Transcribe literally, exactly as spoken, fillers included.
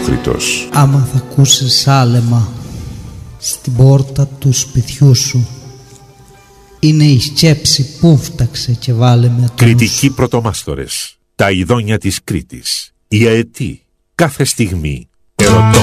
Νεόφρυτος. Άμα θα ακούσεις άλεμα στην πόρτα του σπιτιού σου, είναι η σκέψη που φτάξε και βάλε με το Κρητικοί πρωτομάστορες. Τα ειδόνια της Κρήτης. Η αετή. Κάθε στιγμή. Ερωτώ.